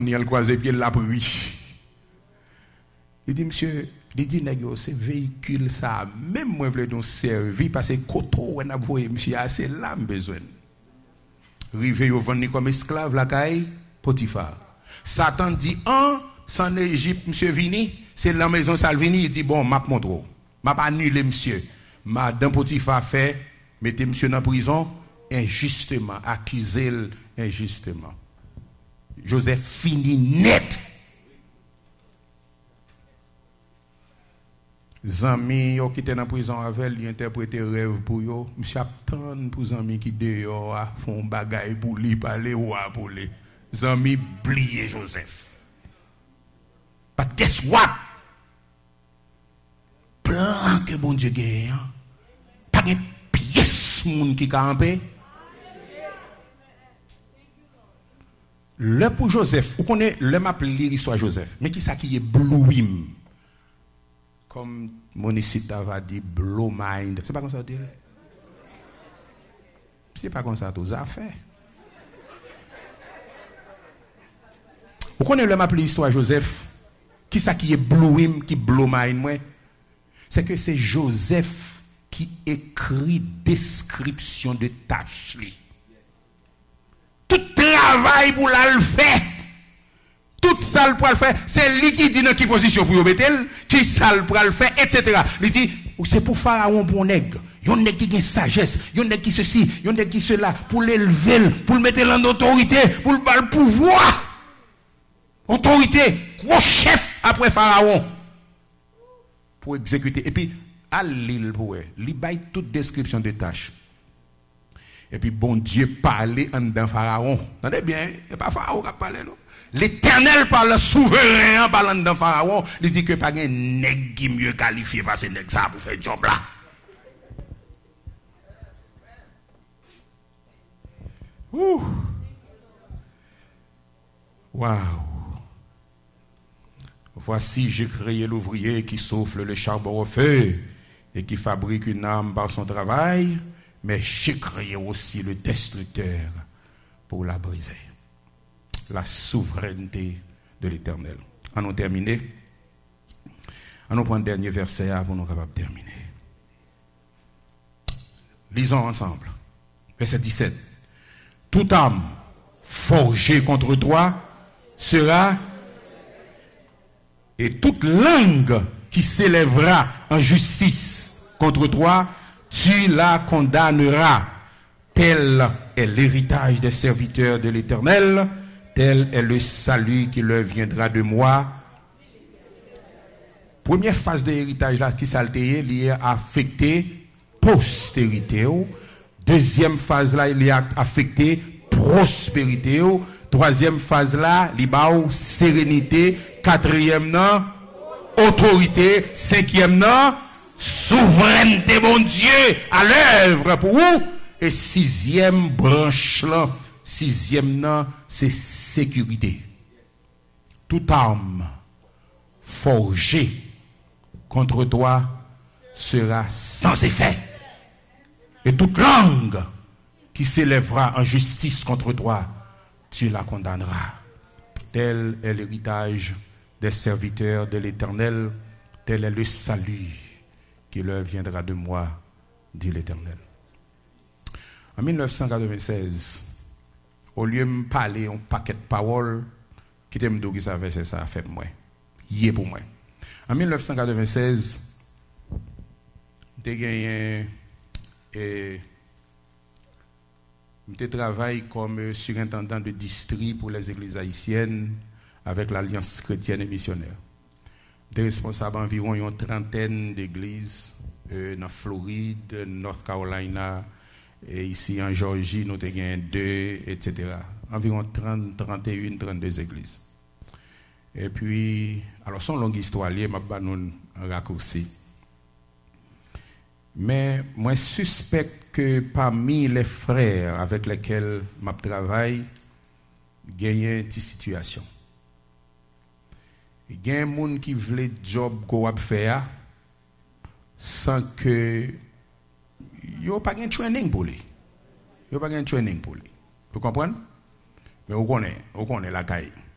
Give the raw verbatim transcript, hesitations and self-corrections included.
il a le croisé pied la pris. Il dit monsieur, il dit nègre c'est véhicule ça même moi voulais donc servir parce que koto on a voyé monsieur assez là besoin. Rivé yo vendre comme esclave la caille Potiphar. Satan dit un sans Égypte monsieur vini, c'est la maison Salvini, il dit bon m'a montre. M'a pas annulé monsieur. Madame Potiphar fait mettez monsieur dans prison injustement, accusé injustement. Joseph finit net. Zami yo qui était dans prison avec lui interpréter rêve pour yo, monsieur attend pour zami qui dehors a font bagaille pour lui parler ou pour lui. Zami blier Joseph. But guess what? Plan que bon Dieu gagne. Pas de pièce moun qui camper. Le pour Joseph, vous connaissez le m'a lire l'histoire Joseph, mais qui ça qui est blowim? Comme Monicita va dire blow mind. C'est pas comme ça dire. C'est pas comme ça tout ça fait. Vous connaissez le m'a lire l'histoire Joseph, qui ça qui est blowim, qui blow mind moi? C'est que c'est Joseph qui écrit description de tâches li. Tout travail pour la le faire. Tout ça pour le faire, c'est lui qui dit dans quelle position pour mettre, qui ça pour le faire, et cetera. Il dit, c'est pour Pharaon bon nègre. Yon nègre qui a sagesse, yon nègre qui ceci, yon nègre qui cela, pour l'élever, pour le mettre en autorité, pour le pouvoir. Autorité, gros chef après Pharaon. Pour exécuter. Et puis, à l'île pour elle, il baille toute description de tâches. Et puis, bon Dieu parlait en dedans Pharaon. Entendez bien, il n'y a pas Pharaon qui a parlé, non? L'Éternel parle souverain en parlant de Pharaon. Il dit que pas un nègre qui mieux qualifié parce que nègre ça pour faire job là. Ouh. Waouh. Voici, j'ai créé l'ouvrier qui souffle le charbon au feu et qui fabrique une âme par son travail, mais j'ai créé aussi le destructeur pour la briser. La souveraineté de l'Éternel. En nous terminer. En nous prendre le dernier verset avant nous capables de terminer. Lisons ensemble. Verset dix-sept. Toute âme forgée contre toi sera, et toute langue qui s'élèvera en justice contre toi, tu la condamneras. Tel est l'héritage des serviteurs de l'Éternel. Tel est le salut qui leur viendra de moi. Première phase de l'héritage là qui s'altérait, il est affecté postérité. Deuxième phase là, il est affecté prospérité. Troisième phase là, il est sérénité. Quatrième non, autorité. Cinquième non, souveraineté, mon Dieu, à l'œuvre pour vous. Et sixième branche là, sixième non, c'est sécurité. Toute arme forgée contre toi sera sans effet. Et toute langue qui s'élèvera en justice contre toi, tu la condamneras. Tel est l'héritage des serviteurs de l'Éternel, tel est le salut qui leur viendra de moi, dit l'Éternel. En mille neuf cent quatre-vingt-seize, au lieu de me parler un paquet de paroles, qui t'aime d'où qui savait c'est ça fait moi. Yé pour moi. En mille neuf cent quatre-vingt-seize, j'ai gagné et je travaille comme surintendant de district pour les églises haïtiennes avec l'Alliance chrétienne et missionnaire. J'étais responsable d'environ une trentaine d'églises euh, dans Floride, North Carolina, et ici en Georgie, nous avons deux, et cetera. Environ trente, trente et une, trente-deux églises. Et puis, alors, c'est une longue histoire, je vais vous raccourci. Mais moi, je suspecte que parmi les frères avec lesquels je travaille, il y a une petite situation. Il y a des gens qui veulent job qu'on faire sans que il n'y a pas de training pour lui. Il n'y a pas de training pour lui. Vous comprenez? Mais vous connaissez, vous connaissez la caille.